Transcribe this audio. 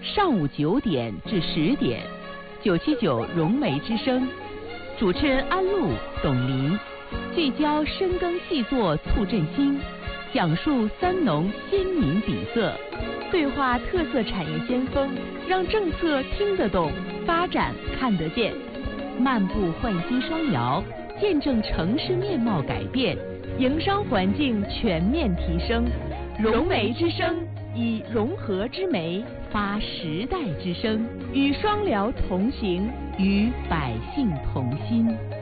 上午9点至10点，979融媒之声，主持人安陆、董琳，聚焦深耕细作促振兴，讲述三农先民底色，对话特色产业先锋，让政策听得懂，发展看得见，漫步焕新双摇，见证城市面貌改变，营商环境全面提升。融媒之声以融合之媒发时代之声，与双辽同行，与百姓同心。